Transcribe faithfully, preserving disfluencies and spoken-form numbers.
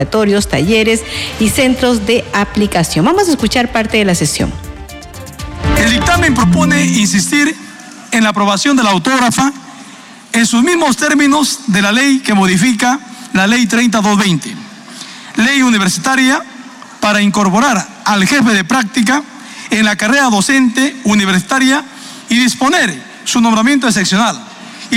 laboratorios, talleres y centros de aplicación. Vamos a escuchar parte de la sesión. El dictamen propone insistir en la aprobación de la autógrafa en sus mismos términos de la ley que modifica la ley treinta mil doscientos veinte, ley universitaria, para incorporar al jefe de práctica en la carrera docente universitaria y disponer su nombramiento excepcional,